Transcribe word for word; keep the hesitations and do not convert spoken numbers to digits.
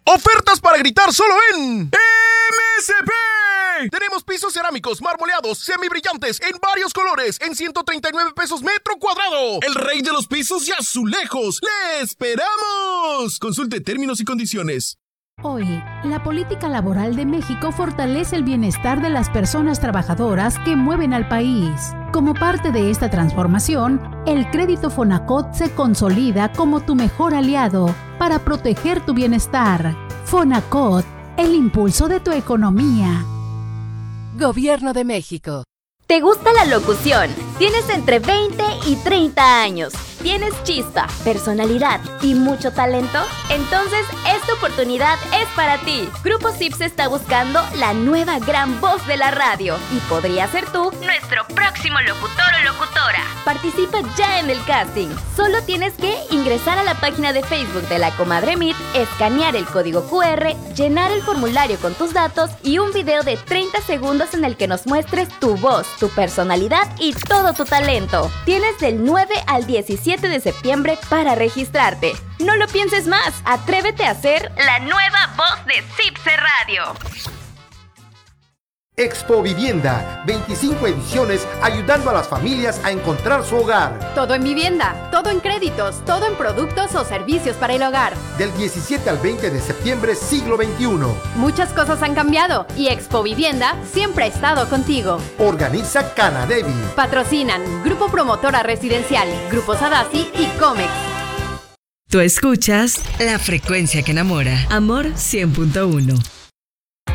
Ofertas para gritar solo en M S P. Tenemos pisos cerámicos, marmoleados, semibrillantes, en varios colores, en ciento treinta y nueve pesos metro cuadrado. El rey de los pisos y azulejos. ¡Le esperamos! Consulte términos y condiciones. Hoy, la política laboral de México fortalece el bienestar de las personas trabajadoras que mueven al país. Como parte de esta transformación, el crédito Fonacot se consolida como tu mejor aliado para proteger tu bienestar. Fonacot, el impulso de tu economía. Gobierno de México. ¿Te gusta la locución? Tienes entre veinte y treinta años. ¿Tienes chispa, personalidad y mucho talento? Entonces, esta oportunidad es para ti. Grupo Sips está buscando la nueva gran voz de la radio y podría ser tú nuestro próximo locutor o locutora. Participa ya en el casting. Solo tienes que ingresar a la página de Facebook de La Comadre Meet, escanear el código cu erre, llenar el formulario con tus datos y un video de treinta segundos en el que nos muestres tu voz, tu personalidad y todo tu talento. Tienes del nueve al diecisiete de septiembre para registrarte. No lo pienses más, atrévete a ser la nueva voz de Cipse Radio. Expo Vivienda, veinticinco ediciones ayudando a las familias a encontrar su hogar. Todo en vivienda, todo en créditos, todo en productos o servicios para el hogar. Del diecisiete al veinte de septiembre, siglo veintiuno. Muchas cosas han cambiado y Expo Vivienda siempre ha estado contigo. Organiza Canadevi. Patrocinan Grupo Promotora Residencial, Grupo Sadasi y Comex. Tú escuchas La Frecuencia que Enamora. Amor cien punto uno.